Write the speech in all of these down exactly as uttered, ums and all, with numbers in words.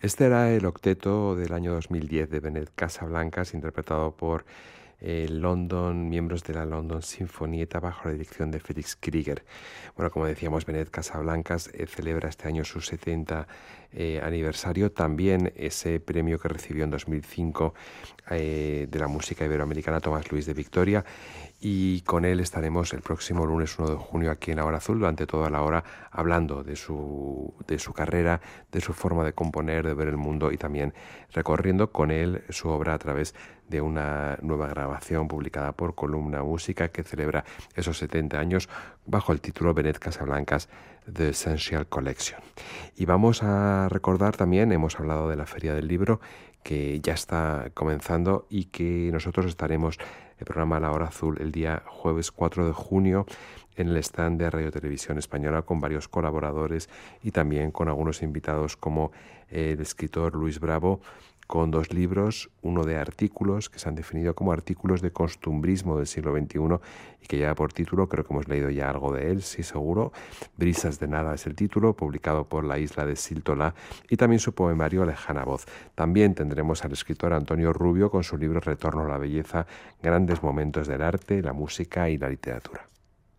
Este era el octeto del año dos mil diez de Benet Casablancas, interpretado por eh, London, miembros de la London Sinfonietta bajo la dirección de Felix Krieger. Bueno, como decíamos, Benet Casablancas eh, celebra este año su setenta eh, aniversario, también ese premio que recibió en dos mil cinco eh, de la música iberoamericana Tomás Luis de Victoria, y con él estaremos el próximo lunes uno de junio aquí en La Hora Azul durante toda la hora hablando de su, de su carrera, de su forma de componer, de ver el mundo y también recorriendo con él su obra a través de una nueva grabación publicada por Columna Música que celebra esos setenta años bajo el título Benet Casablancas The Essential Collection. Y vamos a recordar también, hemos hablado de la Feria del Libro que ya está comenzando y que nosotros estaremos, el programa La Hora Azul, el día jueves cuatro de junio en el stand de Radio Televisión Española con varios colaboradores y también con algunos invitados como el escritor Luis Bravo, con dos libros, uno de artículos que se han definido como artículos de costumbrismo del siglo veintiuno y que lleva por título, creo que hemos leído ya algo de él, sí seguro, Brisas de nada es el título, publicado por la isla de Siltola, y también su poemario Lejana Voz. También tendremos al escritor Antonio Rubio con su libro Retorno a la belleza, grandes momentos del arte, la música y la literatura.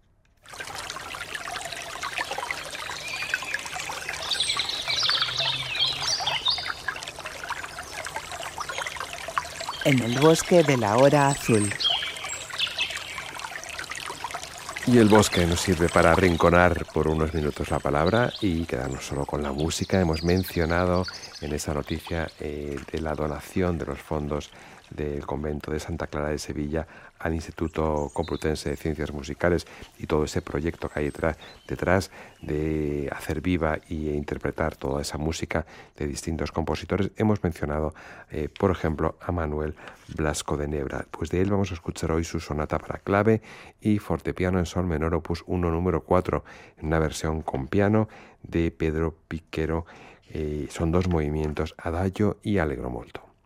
En el bosque de la hora azul. Y el bosque nos sirve para arrinconar por unos minutos la palabra y quedarnos solo con la música. Hemos mencionado en esa noticia eh, de la donación de los fondos del convento de Santa Clara de Sevilla al Instituto Complutense de Ciencias Musicales y todo ese proyecto que hay detrás, detrás de hacer viva e interpretar toda esa música de distintos compositores. Hemos mencionado, eh, por ejemplo, a Manuel Blasco de Nebra. Pues de él vamos a escuchar hoy su sonata para clave y fortepiano en sol menor opus uno número cuatro, en una versión con piano de Pedro Piquero. Eh, son dos movimientos, adagio y allegro molto.